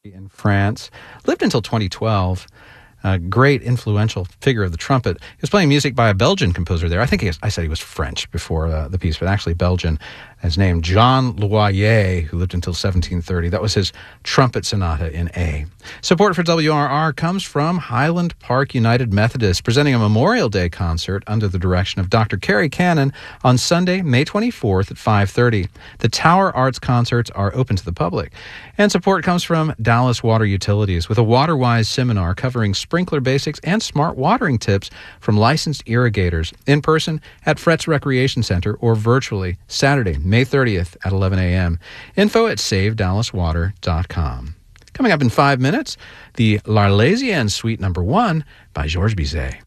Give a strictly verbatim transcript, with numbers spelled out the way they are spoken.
in France, lived until twenty twelve. A great influential figure of the trumpet. He was playing music by a Belgian composer there. I think he was, I said he was French before uh, the piece, but actually Belgian. His name, Jean Loyer, who lived until seventeen thirty. That was his trumpet sonata in A. Support for W R R comes from Highland Park United Methodist, presenting a Memorial Day concert under the direction of Doctor Carrie Cannon on Sunday, May twenty-fourth at five thirty. The Tower Arts concerts are open to the public. And support comes from Dallas Water Utilities with a WaterWise seminar covering sprinkler basics and smart watering tips from licensed irrigators in person at Fretz Recreation Center or virtually Saturday, May thirtieth at eleven a.m. Info at save dallas water dot com. Coming up in five minutes, the L'Arlésienne Suite Number One by Georges Bizet.